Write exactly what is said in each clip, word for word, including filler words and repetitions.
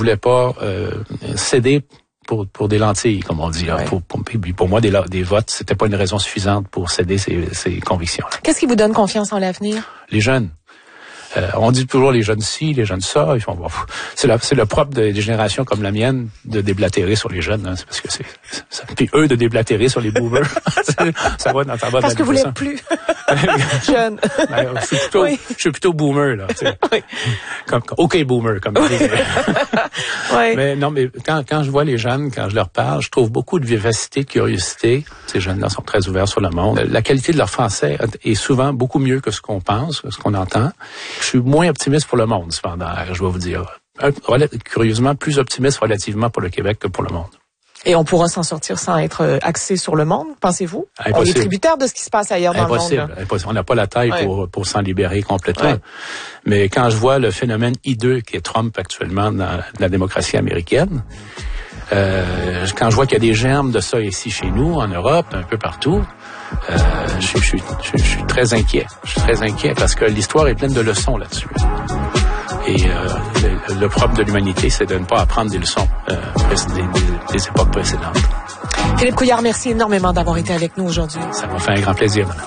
voulais pas euh, céder pour pour des lentilles, comme on dit. Là. Ouais. Pour, pour, pour moi, des, des votes, c'était pas une raison suffisante pour céder ses, ses convictions. Qu'est-ce qui vous donne confiance en l'avenir? Les jeunes. Euh, on dit toujours les jeunes ci, les jeunes ça. Ils font, bon, c'est, la, c'est le propre de, des générations comme la mienne de déblatérer sur les jeunes. Hein, c'est parce que c'est, c'est puis eux de déblatérer sur les boomers. Ça va dans ta voix. Parce que vous l'êtes plus jeune. Ben, je suis plutôt, oui. je suis plutôt boomer là. Tu sais. Oui. Comme, OK boomer comme. Oui. Oui. Mais non, mais quand quand je vois les jeunes, quand je leur parle, je trouve beaucoup de vivacité, de curiosité. Ces jeunes-là sont très ouverts sur le monde. La qualité de leur français est souvent beaucoup mieux que ce qu'on pense, ce qu'on entend. Je suis moins optimiste pour le monde, cependant, je dois vous dire. Curieusement, plus optimiste relativement pour le Québec que pour le monde. Et on pourra s'en sortir sans être axé sur le monde, pensez-vous? Impossible. On est tributaire de ce qui se passe ailleurs dans impossible, le monde. Là. Impossible. On n'a pas la taille ouais. pour, pour s'en libérer complètement. Ouais. Mais quand je vois le phénomène hideux qui est Trump actuellement dans la démocratie américaine, euh, quand je vois qu'il y a des germes de ça ici chez nous, en Europe, un peu partout, Euh, je, je, je, je suis très inquiet. Je suis très inquiet parce que l'histoire est pleine de leçons là-dessus. Et euh, le, le propre de l'humanité, c'est de ne pas apprendre des leçons euh, des, des, des époques précédentes. Philippe Couillard, merci énormément d'avoir été avec nous aujourd'hui. Ça m'a fait un grand plaisir, madame.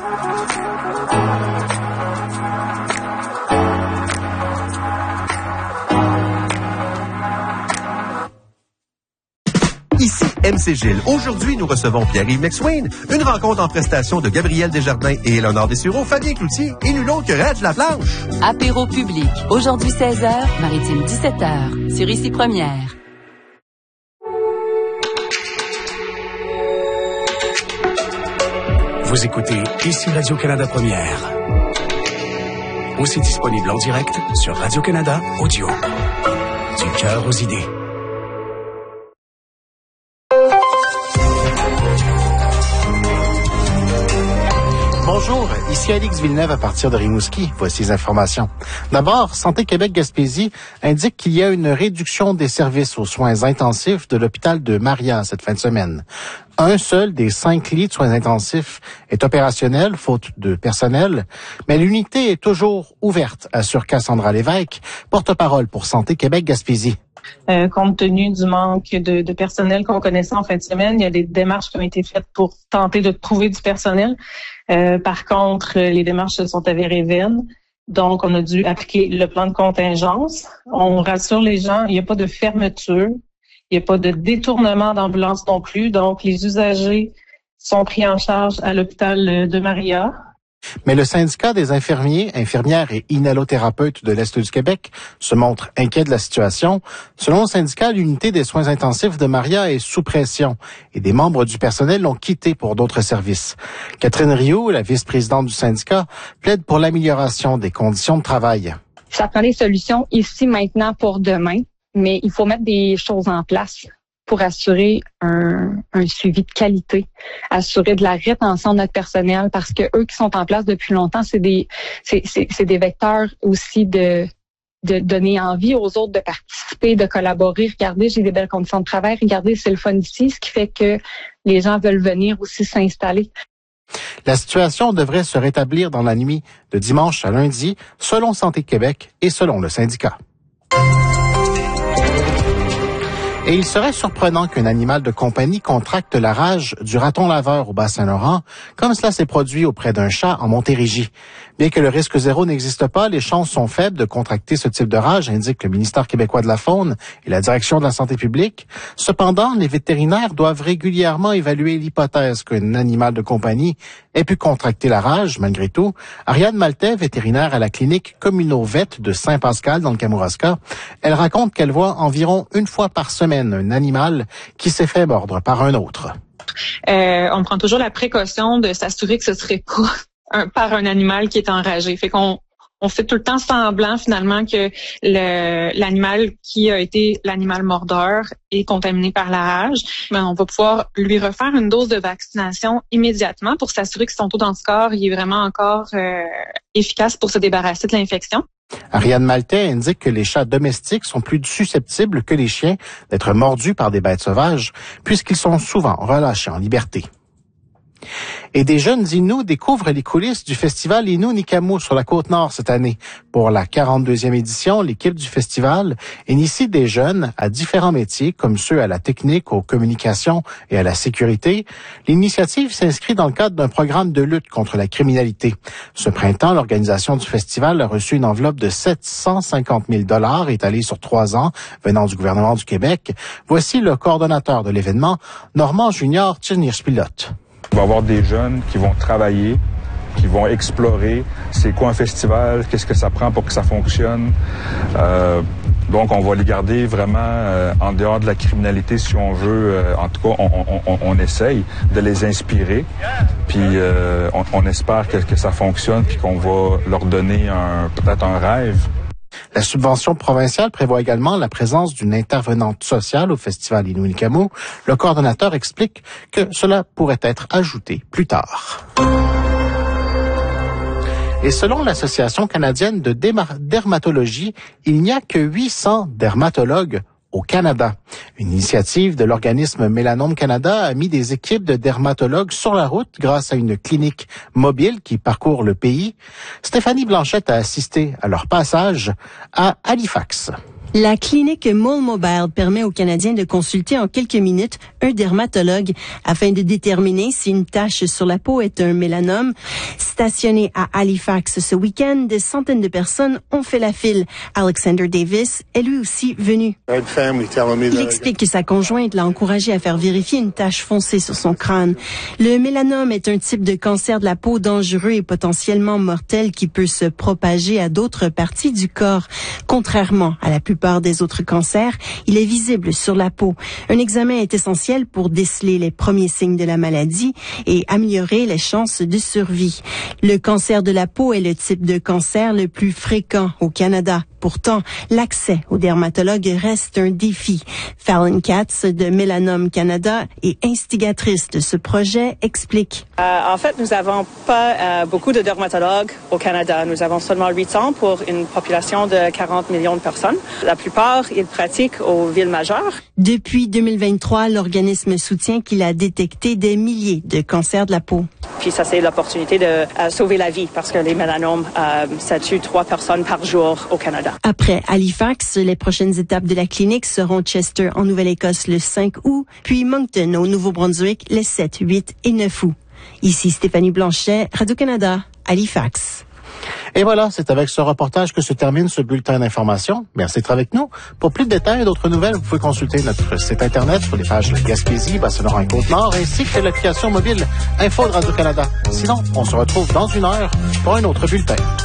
Ici M C Gilles. Aujourd'hui, nous recevons Pierre-Yves McSwain. Une rencontre en prestation de Gabriel Desjardins et Léonard Dessureau, Fabien Cloutier et nul autre que Reg Laplanche. Apéro public. Aujourd'hui seize heures, Maritime dix-sept heures. Sur Ici Première. Vous écoutez Ici Radio-Canada Première. Aussi disponible en direct sur Radio-Canada Audio. Du cœur aux idées. Bonjour, ici Alix Villeneuve à partir de Rimouski. Voici les informations. D'abord, Santé Québec-Gaspésie indique qu'il y a une réduction des services aux soins intensifs de l'hôpital de Maria cette fin de semaine. Un seul des cinq lits de soins intensifs est opérationnel, faute de personnel, mais l'unité est toujours ouverte, assure Cassandra Lévesque, porte-parole pour Santé Québec-Gaspésie. Euh, compte tenu du manque de, de personnel qu'on connaissait en fin de semaine, il y a des démarches qui ont été faites pour tenter de trouver du personnel. Euh, par contre, les démarches se sont avérées vaines. Donc, on a dû appliquer le plan de contingence. On rassure les gens, il n'y a pas de fermeture, il n'y a pas de détournement d'ambulance non plus. Donc, les usagers sont pris en charge à l'hôpital de Maria. Mais le syndicat des infirmiers, infirmières et inhalothérapeutes de l'Est du Québec se montre inquiet de la situation. Selon le syndicat, l'unité des soins intensifs de Maria est sous pression et des membres du personnel l'ont quitté pour d'autres services. Catherine Rioux, la vice-présidente du syndicat, plaide pour l'amélioration des conditions de travail. Ça prend des solutions ici, maintenant, pour demain, mais il faut mettre des choses en place pour assurer un, un suivi de qualité, assurer de la rétention de notre personnel, parce que eux qui sont en place depuis longtemps, c'est des c'est, c'est, c'est des vecteurs aussi de de donner envie aux autres de participer, de collaborer. Regardez, j'ai des belles conditions de travail. Regardez, c'est le fun ici, ce qui fait que les gens veulent venir aussi s'installer. La situation devrait se rétablir dans la nuit de dimanche à lundi, selon Santé Québec et selon le syndicat. Et il serait surprenant qu'un animal de compagnie contracte la rage du raton laveur au Bas-Saint-Laurent, comme cela s'est produit auprès d'un chat en Montérégie. Bien que le risque zéro n'existe pas, les chances sont faibles de contracter ce type de rage, indique le ministère québécois de la Faune et la Direction de la Santé publique. Cependant, les vétérinaires doivent régulièrement évaluer l'hypothèse qu'un animal de compagnie ait pu contracter la rage, malgré tout. Ariane Maltais, vétérinaire à la clinique Communo-Vet de Saint-Pascal dans le Kamouraska, elle raconte qu'elle voit environ une fois par semaine un animal qui s'est fait mordre par un autre. Euh, on prend toujours la précaution de s'assurer que ce serait pas un, par un animal qui est enragé. Fait qu'on on fait tout le temps semblant finalement que le, l'animal qui a été l'animal mordeur est contaminé par la rage. Mais on va pouvoir lui refaire une dose de vaccination immédiatement pour s'assurer que son taux d'anticorps il est vraiment encore euh, efficace pour se débarrasser de l'infection. Ariane Maltais indique que les chats domestiques sont plus susceptibles que les chiens d'être mordus par des bêtes sauvages, puisqu'ils sont souvent relâchés en liberté. Et des jeunes Inuits découvrent les coulisses du festival Innu-Nikamu sur la Côte-Nord cette année. Pour la quarante-deuxième édition, l'équipe du festival initie des jeunes à différents métiers, comme ceux à la technique, aux communications et à la sécurité. L'initiative s'inscrit dans le cadre d'un programme de lutte contre la criminalité. Ce printemps, l'organisation du festival a reçu une enveloppe de sept cent cinquante mille dollars étalée sur trois ans, venant du gouvernement du Québec. Voici le coordonnateur de l'événement, Normand Junior Tchirnir-Spilot. Il va y avoir des jeunes qui vont travailler, qui vont explorer c'est quoi un festival, qu'est-ce que ça prend pour que ça fonctionne. Euh, donc, on va les garder vraiment euh, en dehors de la criminalité, si on veut. Euh, en tout cas, on, on, on, on essaye de les inspirer. Puis, euh, on, on espère que, que ça fonctionne, puis qu'on va leur donner un, peut-être un rêve. La subvention provinciale prévoit également la présence d'une intervenante sociale au festival Innu-Nikamu. Le coordonnateur explique que cela pourrait être ajouté plus tard. Et selon l'Association canadienne de dermatologie, il n'y a que huit cents dermatologues au Canada. Une initiative de l'organisme Mélanome Canada a mis des équipes de dermatologues sur la route grâce à une clinique mobile qui parcourt le pays. Stéphanie Blanchette a assisté à leur passage à Halifax. La clinique Mole Mobile permet aux Canadiens de consulter en quelques minutes un dermatologue afin de déterminer si une tache sur la peau est un mélanome. Stationné à Halifax ce week-end, des centaines de personnes ont fait la file. Alexander Davis est lui aussi venu. Il explique que sa conjointe l'a encouragé à faire vérifier une tache foncée sur son crâne. Le mélanome est un type de cancer de la peau dangereux et potentiellement mortel qui peut se propager à d'autres parties du corps. Contrairement à la plupart des autres cancers, il est visible sur la peau. Un examen est essentiel pour déceler les premiers signes de la maladie et améliorer les chances de survie. Le cancer de la peau est le type de cancer le plus fréquent au Canada. Pourtant, l'accès aux dermatologues reste un défi. Fallon Katz de Mélanome Canada et instigatrice de ce projet explique. Euh, en fait, nous n'avons pas euh, beaucoup de dermatologues au Canada. Nous avons seulement huit cents pour une population de quarante millions de personnes. La plupart, ils pratiquent aux villes majeures. Depuis deux mille vingt-trois, l'organisme soutient qu'il a détecté des milliers de cancers de la peau. Puis ça, c'est l'opportunité de euh, sauver la vie parce que les mélanomes, euh, ça tue trois personnes par jour au Canada. Après Halifax, les prochaines étapes de la clinique seront Chester en Nouvelle-Écosse le cinq août, puis Moncton au Nouveau-Brunswick les sept, huit et neuf août. Ici Stéphanie Blanchet, Radio-Canada, Halifax. Et voilà, c'est avec ce reportage que se termine ce bulletin d'information. Merci d'être avec nous. Pour plus de détails et d'autres nouvelles, vous pouvez consulter notre site Internet sur les pages de Gaspésie, Bas-Saint-Laurent et Côte-Nord, ainsi que l'application mobile Info de Radio-Canada. Sinon, on se retrouve dans une heure pour un autre bulletin.